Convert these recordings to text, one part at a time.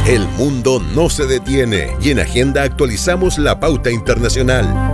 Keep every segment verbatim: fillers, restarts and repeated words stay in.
El mundo no se detiene y en Agenda actualizamos la pauta internacional.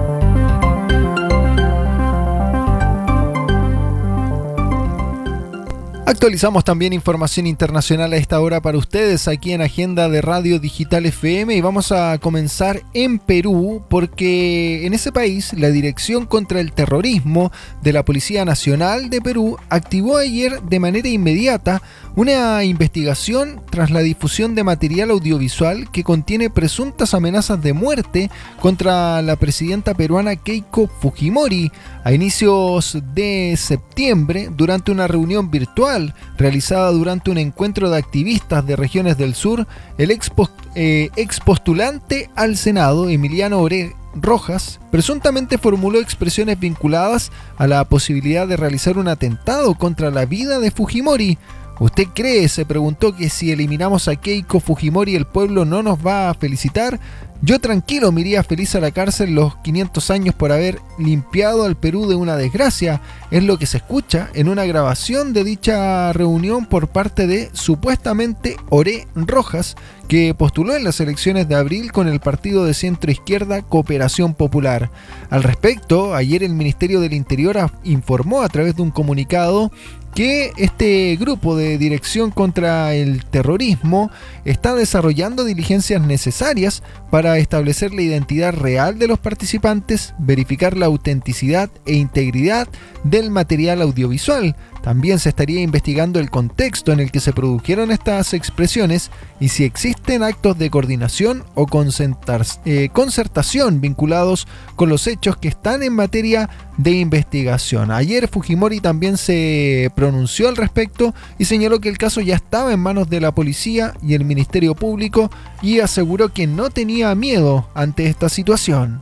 Actualizamos también información internacional a esta hora para ustedes aquí en Agenda de Radio Digital F M y vamos a comenzar en Perú porque en ese país la Dirección contra el Terrorismo de la Policía Nacional de Perú activó ayer de manera inmediata una investigación tras la difusión de material audiovisual que contiene presuntas amenazas de muerte contra la presidenta peruana Keiko Fujimori a inicios de septiembre durante una reunión virtual realizada durante un encuentro de activistas de regiones del sur. El ex, post, eh, ex postulante al Senado, Emiliano Oré Rojas, presuntamente formuló expresiones vinculadas a la posibilidad de realizar un atentado contra la vida de Fujimori. ¿Usted cree, se preguntó, que si eliminamos a Keiko Fujimori el pueblo no nos va a felicitar? Yo tranquilo me iría feliz a la cárcel los quinientos años por haber limpiado al Perú de una desgracia. Es lo que se escucha en una grabación de dicha reunión por parte de supuestamente Oré Rojas, que postuló en las elecciones de abril con el partido de centro izquierda Cooperación Popular. Al respecto, ayer el Ministerio del Interior informó a través de un comunicado que este grupo de Dirección contra el Terrorismo está desarrollando diligencias necesarias para establecer la identidad real de los participantes, verificar la autenticidad e integridad del material audiovisual. También se estaría investigando el contexto en el que se produjeron estas expresiones y si existen actos de coordinación o eh, concertación vinculados con los hechos que están en materia de investigación. Ayer Fujimori también se pronunció al respecto y señaló que el caso ya estaba en manos de la policía y el Ministerio Público y aseguró que no tenía miedo ante esta situación.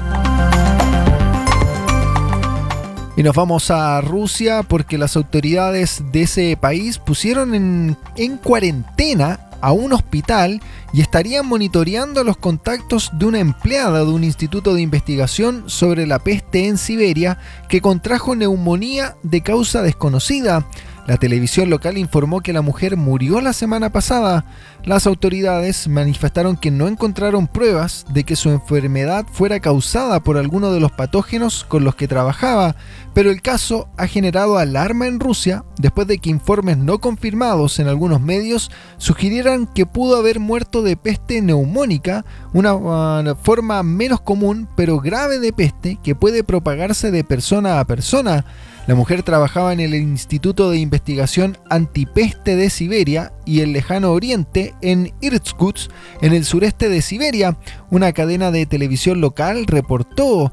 Y nos vamos a Rusia porque las autoridades de ese país pusieron en, en cuarentena a un hospital y estarían monitoreando los contactos de una empleada de un instituto de investigación sobre la peste en Siberia que contrajo neumonía de causa desconocida. La televisión local informó que la mujer murió la semana pasada. Las autoridades manifestaron que no encontraron pruebas de que su enfermedad fuera causada por alguno de los patógenos con los que trabajaba, pero el caso ha generado alarma en Rusia después de que informes no confirmados en algunos medios sugirieran que pudo haber muerto de peste neumónica, una uh, forma menos común pero grave de peste que puede propagarse de persona a persona. La mujer trabajaba en el Instituto de Investigación Antipeste de Siberia y el Lejano Oriente en Irkutsk, en el sureste de Siberia. Una cadena de televisión local reportó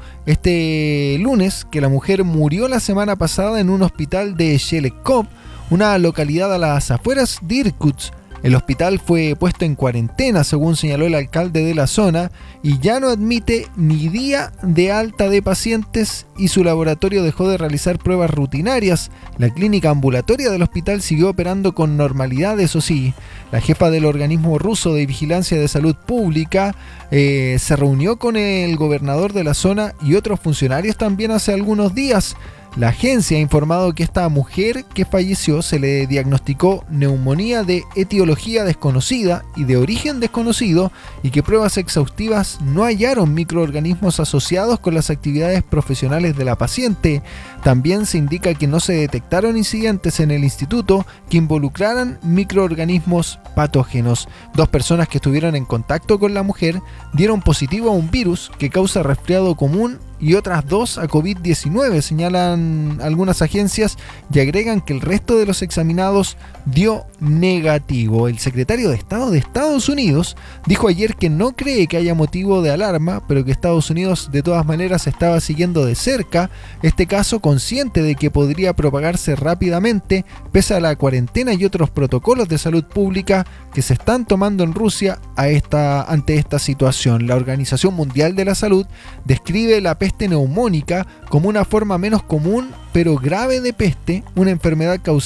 este lunes que la mujer murió la semana pasada en un hospital de Shelekov, una localidad a las afueras de Irkutsk. El hospital fue puesto en cuarentena, según señaló el alcalde de la zona, y ya no admite ni día de alta de pacientes y su laboratorio dejó de realizar pruebas rutinarias. La clínica ambulatoria del hospital siguió operando con normalidad, eso sí. La jefa del organismo ruso de vigilancia de salud pública eh, se reunió con el gobernador de la zona y otros funcionarios también hace algunos días. La agencia ha informado que esta mujer que falleció se le diagnosticó neumonía de etiología desconocida y de origen desconocido y que pruebas exhaustivas no hallaron microorganismos asociados con las actividades profesionales de la paciente. También se indica que no se detectaron incidentes en el instituto que involucraran microorganismos patógenos. Dos personas que estuvieron en contacto con la mujer dieron positivo a un virus que causa resfriado común y otras dos a covid diecinueve, señalan algunas agencias y agregan que el resto de los examinados dio negativo. El secretario de Estado de Estados Unidos dijo ayer que no cree que haya motivo de alarma, pero que Estados Unidos de todas maneras estaba siguiendo de cerca este caso, consciente de que podría propagarse rápidamente pese a la cuarentena y otros protocolos de salud pública que se están tomando en Rusia a esta, ante esta situación. La Organización Mundial de la Salud describe la peste neumónica como una forma menos común pero grave de peste, una enfermedad causada